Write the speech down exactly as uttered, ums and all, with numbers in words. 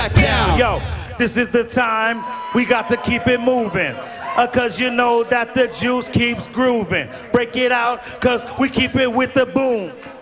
down. Yo, this is the time we got to keep it moving. Uh, cause you know that the juice keeps grooving. Break it out, cause we keep it with the boom.